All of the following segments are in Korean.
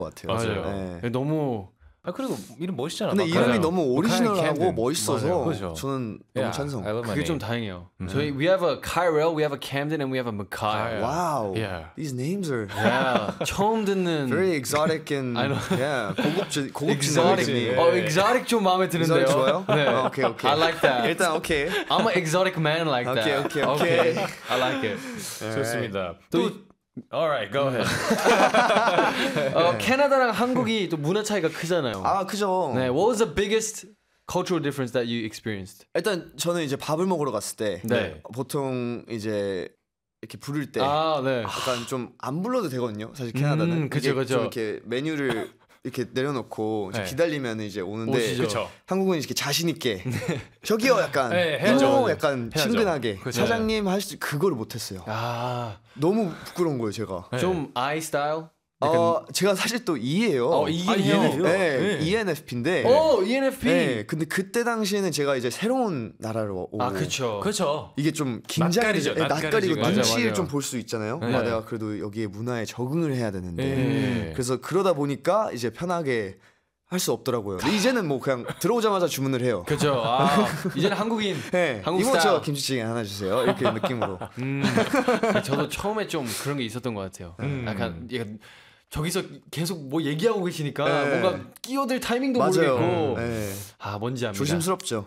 것 같아요. 맞아요. 네. 너무 그래도 이름 멋있잖아. 근데 이름이 너무 오리지널하고 Camden. 멋있어서 그렇죠. 저는 너무 찬성. 그게 좀 다행이에요. 저희 we have a Kyrell, we have a Camden, and we have a Makai. Wow, Yeah. these names are 처음 듣는 very exotic and 고급진 exotic. 느낌이. exotic 좀 마음에 드는데요. exotic 좋아요? 네. 오케이. I like that. 일단 오케이. I'm an exotic man like that. 오케이. I like it. 좋습니다. 또 Alright, go ahead. 캐나다랑 한국이 또 문화 차이가 크잖아요. 크죠. 네, what was the biggest cultural difference that you experienced? 일단 저는 이제 밥을 먹으러 갔을 때 네. 보통 이제 이렇게 부를 때 네. 약간 좀 안 불러도 되거든요. 사실 캐나다는 그쵸. 좀 이렇게 메뉴를 이렇게 내려놓고 네. 기다리면 이제 오는데 그쵸. 한국은 이렇게 자신 있게 저기요 약간 해야죠. 약간 해야죠. 친근하게 사장님 하실 그거를 못했어요. 너무 부끄러운 거예요 제가. 좀 I style? 제가 사실 또 E예요. ENFP요? 네, ENFP인데. ENFP. 네, 근데 그때 당시에는 제가 이제 새로운 나라로 오고. 그렇죠. 이게 좀 긴장이 낯가리고 눈치를 맞아요. 좀 볼 수 있잖아요. 네. 내가 그래도 여기에 문화에 적응을 해야 되는데. 그래서 그러다 보니까 이제 편하게 할 수 없더라고요. 근데 이제는 뭐 그냥 들어오자마자 주문을 해요. 그렇죠. 이제는 한국인. 네, 한국 이모 저 스타일. 김치찌개 하나 주세요. 이렇게 느낌으로. 저도 처음에 좀 그런 게 있었던 것 같아요. 약간 저기서 계속 뭐 얘기하고 계시니까 뭔가 끼어들 타이밍도 맞아요. 모르겠고 네. 뭔지 압니다. 조심스럽죠.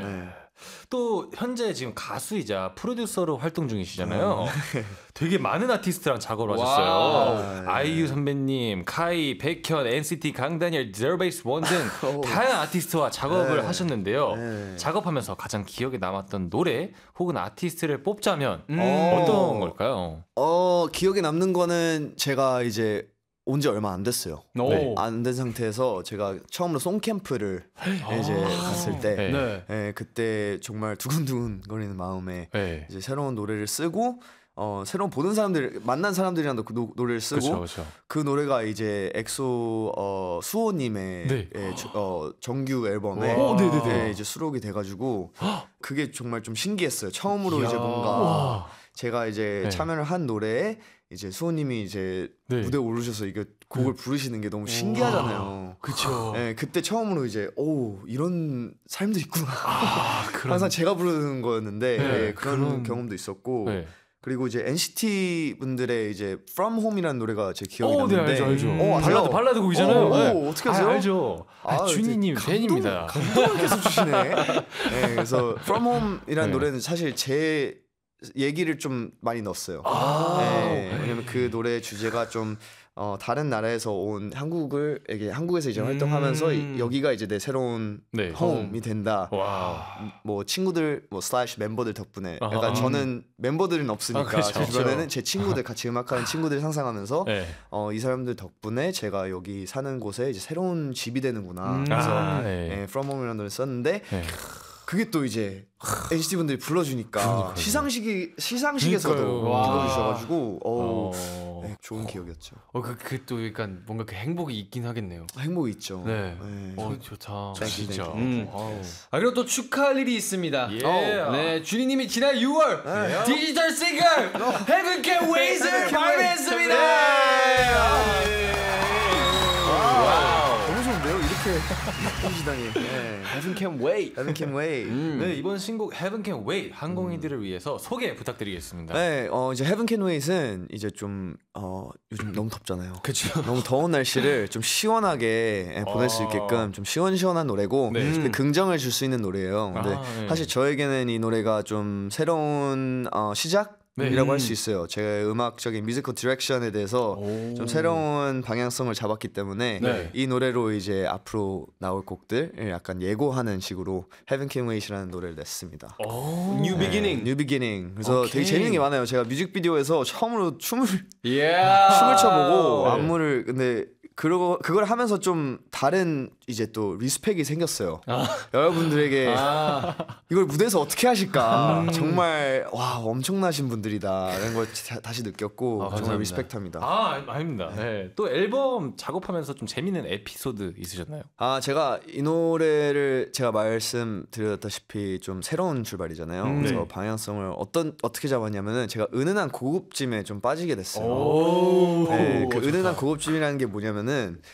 또 현재 지금 가수이자 프로듀서로 활동 중이시잖아요. 되게 많은 아티스트랑 작업을 하셨어요. 아이유 선배님, 카이, 백현, NCT 강다니엘, 제로베이스 원 등 다양한 아티스트와 작업을 하셨는데요. 작업하면서 가장 기억에 남았던 노래 혹은 아티스트를 뽑자면 어떤 걸까요? 기억에 남는 거는 제가 이제 온 지 얼마 안 됐어요. 안 된 상태에서 제가 처음으로 송캠프를 이제 갔을 때 그때 정말 두근두근 거리는 마음에 이제 새로운 노래를 쓰고 새로운 보는 사람들 만난 사람들이랑도 그 노래를 쓰고 그쵸. 그 노래가 이제 엑소 수호님의 정규 앨범에 이제 수록이 돼가지고 그게 정말 좀 신기했어요. 처음으로 이제 뭔가 제가 이제 참여를 한 노래에 이제 수호님이 이제 무대에 오르셔서 이게 곡을 부르시는 게 너무 신기하잖아요. 그렇죠. 네, 그때 처음으로 이제 이런 삶도 있구나. 항상 제가 부르는 거였는데 그런 경험도 있었고 그리고 이제 NCT 분들의 이제 From Home이라는 노래가 제 기억이 나는데 알죠. 발라드 곡이잖아요. 어떻게 아세요? 알죠. 준이님 팬입니다. 감동을 계속 주시네. 네, 그래서 From Home이라는 노래는 사실 제 얘기를 좀 많이 넣었어요. 왜냐면 그 노래 주제가 좀 다른 나라에서 온 한국에서 이제 활동하면서 여기가 이제 내 새로운 홈이 된다. 뭐 친구들 슬래시 멤버들 덕분에 약간 저는 멤버들은 없으니까 제 주변에는 제 친구들 같이 음악하는 친구들 상상하면서 이 사람들 덕분에 제가 여기 사는 곳에 이제 새로운 집이 되는구나. 그래서 From Home이라는 노래 썼는데 그게 또 이제 NCT 분들이 불러주니까 시상식에서도 불러주셔가지고 좋은 기억이었죠. 그 또 약간 뭔가 그 행복이 있긴 하겠네요. 행복이 있죠. 좋다. 진짜. 그리고 또 축하할 일이 있습니다. 네, 준이님이 지난 6월 디지털 싱글 Heaven Can Wait을 발매했습니다. 너무 좋은데요? 이렇게 해주시다니. Heaven Can Wait. Heaven Can Wait. 네, 이번 신곡 Heaven Can Wait 항공인들을 위해서 소개 부탁드리겠습니다. 네, 이제 Heaven Can Wait은 이제 좀 요즘 너무 덥잖아요. 그렇죠. 너무 더운 날씨를 좀 시원하게 보낼 수 있게끔 좀 시원시원한 노래고 근데 긍정을 줄 수 있는 노래예요. 근데 사실 저에게는 이 노래가 좀 새로운 시작? 이라고 할 수 있어요. 제가 음악적인 뮤지컬 디렉션에 대해서 좀 새로운 방향성을 잡았기 때문에 이 노래로 이제 앞으로 나올 곡들 약간 예고하는 식으로 Heaven Can Wait이라는 노래를 냈습니다. New Beginning. New Beginning. 그래서 되게 재밌는 게 많아요. 제가 뮤직비디오에서 처음으로 춤을 춰보고 안무를 근데 그걸 하면서 좀 다른 이제 또 리스펙이 생겼어요. 여러분들에게 이걸 무대에서 어떻게 하실까? 정말 엄청나신 분들이다 이런 걸 다시 느꼈고 정말 리스펙합니다. 아닙니다. 네. 또 앨범 작업하면서 좀 재밌는 에피소드 있으셨나요? 제가 이 노래를 제가 말씀드렸다시피 좀 새로운 출발이잖아요. 그래서 방향성을 어떻게 잡았냐면은 제가 은은한 고급짐에 좀 빠지게 됐어요. 그 은은한 고급짐이라는 게 뭐냐면은